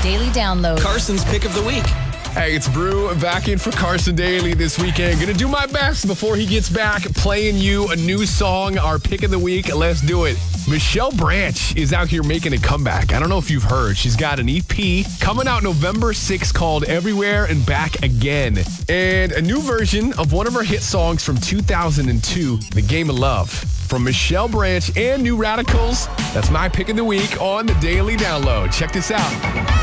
Daily Download. Carson's pick of the week. Hey, it's Brew back in for Carson Daly this weekend. Gonna do my best before he gets back, playing you a new song, our pick of the week. Let's do it. Michelle Branch is out here making a comeback. I don't know if you've heard. She's got an EP coming out November 6th called Everywhere and Back Again. And a new version of one of her hit songs from 2002, The Game of Love. From Michelle Branch and New Radicals. That's my pick of the week on the Daily Download. Check this out.